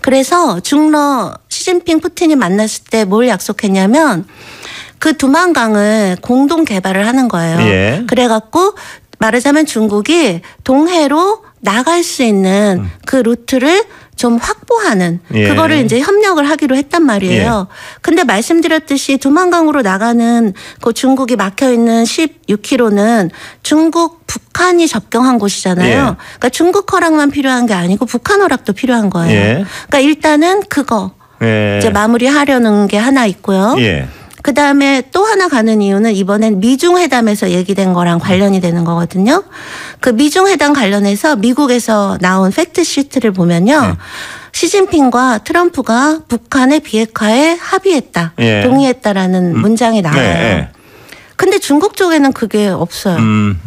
그래서 중러 시진핑 푸틴이 만났을 때 뭘 약속했냐면 그 두만강을 공동 개발을 하는 거예요. 예. 그래갖고 말하자면 중국이 동해로 나갈 수 있는 그 루트를 좀 확보하는 예. 그거를 이제 협력을 하기로 했단 말이에요. 근데 말씀드렸듯이 두만강으로 나가는 그 중국이 막혀 있는 16km는 중국 북한이 접경한 곳이잖아요. 예. 그러니까 중국 허락만 필요한 게 아니고 북한 허락도 필요한 거예요. 예. 그러니까 일단은 그거 예. 이제 마무리하려는 게 하나 있고요. 예. 그다음에 또 하나 가는 이유는 이번엔 미중회담에서 얘기된 거랑 관련이 되는 거거든요. 그 미중회담 관련해서 미국에서 나온 팩트시트를 보면요. 네. 시진핑과 트럼프가 북한의 비핵화에 합의했다. 예. 동의했다라는 문장이 나와요. 네. 근데 중국 쪽에는 그게 없어요.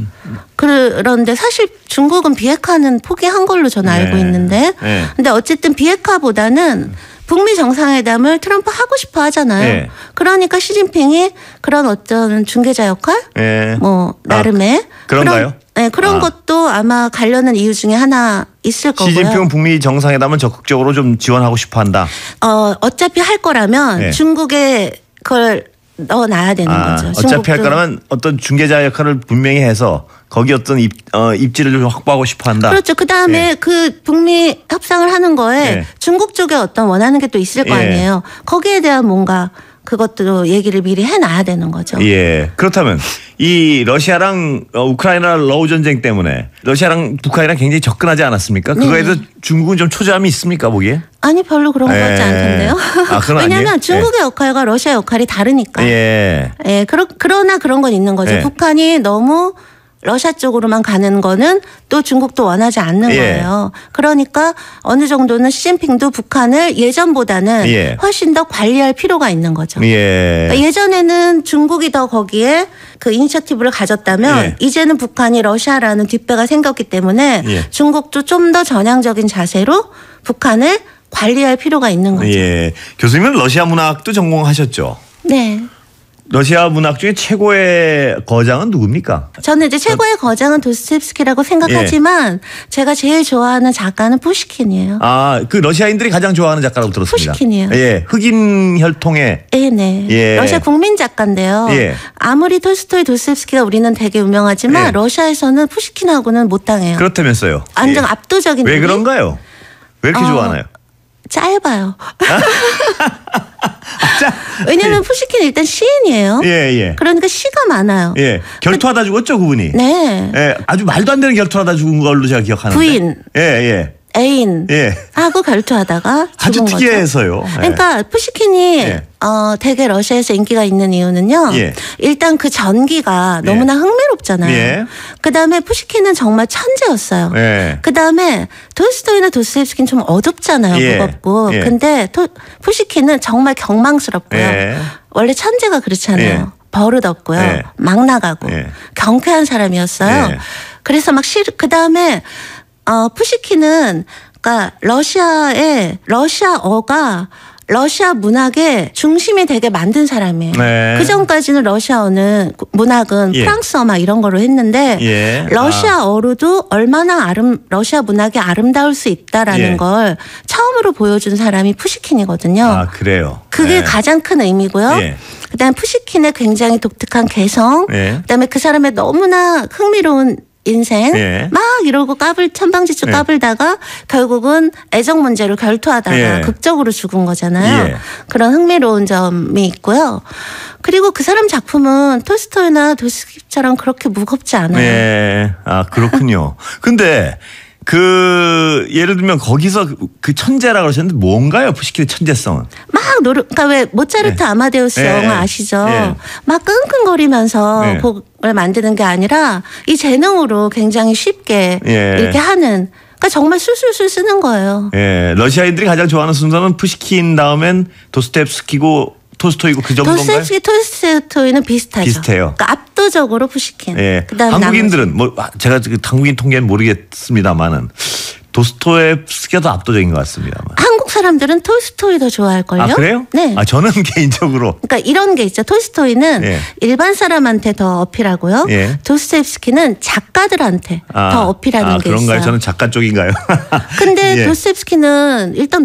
그런데 사실 중국은 비핵화는 포기한 걸로 저는 알고 네. 있는데 네. 근데 어쨌든 비핵화보다는 북미 정상회담을 트럼프 하고 싶어 하잖아요. 네. 그러니까 시진핑이 그런 어떤 중개자 역할 네. 뭐 나름의 그런가요? 그런 것도 아마 가려는 이유 중에 하나 있을 거고요. 시진핑은 북미 정상회담은 적극적으로 좀 지원하고 싶어한다. 어차피 할 거라면 네. 중국에 그걸 넣어놔야 되는 거죠. 어차피 할 거라면 어떤 중개자 역할을 분명히 해서 거기 어떤 입지를 좀 확보하고 싶어한다. 그렇죠. 그다음에 예. 그 북미 협상을 하는 거에 예. 중국 쪽에 어떤 원하는 게 또 있을 거 예. 아니에요. 거기에 대한 뭔가 그것도 얘기를 미리 해놔야 되는 거죠. 예. 그렇다면 이 러시아랑 우크라이나 러우 전쟁 때문에 러시아랑 북한이랑 굉장히 접근하지 않았습니까? 그거에 대해서 중국은 좀 초조함이 있습니까 보기에? 아니 별로 그런 것 같지 예. 않던데요. 아, 그건 왜냐하면 아니에요? 중국의 역할과 러시아 역할이 다르니까. 예. 예, 그러나 그런 건 있는 거죠. 예. 북한이 너무 러시아 쪽으로만 가는 거는 또 중국도 원하지 않는 예. 거예요. 그러니까 어느 정도는 시진핑도 북한을 예전보다는 예. 훨씬 더 관리할 필요가 있는 거죠. 예. 그러니까 예전에는 중국이 더 거기에 그 이니셔티브를 가졌다면 예. 이제는 북한이 러시아라는 뒷배가 생겼기 때문에 예. 중국도 좀 더 전향적인 자세로 북한을 관리할 필요가 있는 거죠. 예. 교수님은 러시아 문학도 전공하셨죠? 네. 러시아 문학 중에 최고의 거장은 누굽니까? 저는 이제 최고의 거장은 도스토옙스키라고 생각하지만 제가 제일 좋아하는 작가는 푸시킨이에요. 아, 그 러시아인들이 가장 좋아하는 작가라고 들었습니다. 푸시킨이에요. 예. 흑인 혈통의 네. 예. 러시아 국민 작가인데요. 예. 아무리 톨스토이, 도스토옙스키가 우리는 되게 유명하지만 예. 러시아에서는 푸시킨하고는 못 당해요. 그렇다면서요. 완전 예. 압도적인 왜 분이. 그런가요? 왜 이렇게 좋아하나요? 짧아요. 왜냐하면 푸시킨은 일단 시인이에요. 예, 예. 그러니까 시가 많아요. 예. 결투하다 죽었죠, 그분이. 네. 예. 아주 말도 안 되는 결투하다 죽은 걸로 제가 기억하는데. 부인. 예, 예. 애인 예. 하고 결투하다가 아주 죽은 거죠. 특이해서요. 예. 그러니까 푸시킨이 예. 되게 러시아에서 인기가 있는 이유는요. 예. 일단 그 전기가 예. 너무나 흥미롭잖아요. 예. 그다음에 푸시킨은 정말 천재였어요. 예. 그다음에 톨스토이나 도스토옙스키는 좀 어둡잖아요. 예. 무겁고. 예. 근데 푸시킨은 정말 경망스럽고요. 예. 원래 천재가 그렇잖아요. 예. 버릇없고요. 예. 막 나가고 예. 경쾌한 사람이었어요. 예. 그래서 막 그다음에 푸시킨은 그러니까 러시아어가 러시아 문학의 중심이 되게 만든 사람이에요. 네. 그 전까지는 러시아어는 문학은 예. 프랑스어 막 이런 거로 했는데 예. 러시아어로도 얼마나 러시아 문학이 아름다울 수 있다라는 예. 걸 처음으로 보여준 사람이 푸시킨이거든요. 아, 그래요. 그게 예. 가장 큰 의미고요. 예. 그다음에 푸시킨의 굉장히 독특한 개성, 예. 그다음에 그 사람의 너무나 흥미로운 인생 예. 막 이러고 천방지축 예. 까불다가 결국은 애정 문제로 결투하다가 예. 극적으로 죽은 거잖아요. 예. 그런 흥미로운 점이 있고요. 그리고 그 사람 작품은 톨스토이나 도스토옙스키처럼 그렇게 무겁지 않아요. 네. 아, 그렇군요. 근데 예를 들면 거기서 그 천재라고 그러셨는데 뭔가요? 푸시킨의 천재성은? 막 그러니까 왜 모차르트 아마데우스 예. 영화 아시죠? 예. 막 끙끙거리면서 예. 곡을 만드는 게 아니라 이 재능으로 굉장히 쉽게 예. 이렇게 하는. 그러니까 정말 술술술 쓰는 거예요. 예. 러시아인들이 가장 좋아하는 순서는 푸시킨 다음엔 도스토옙스키고 톨스토이고 그 정도인가요? 도스토옙스키, 톨스토이는 비슷하죠. 비슷해요. 그러니까 압도적으로 푸시킨. 예. 그다음에 한국인들은 제가 한국인 통계는 모르겠습니다만은 도스토옙스키가 더 압도적인 것 같습니다. 한국 사람들은 톨스토이 더 좋아할걸요? 아, 그래요? 네. 아, 저는 개인적으로. 그러니까 이런 게 있죠. 톨스토이는 예. 일반 사람한테 더 어필하고요. 예. 도스토옙스키는 작가들한테 더 어필하는 게 그런가요? 있어요. 저는 작가 쪽인가요? 근데 예. 도스토옙스키는 일단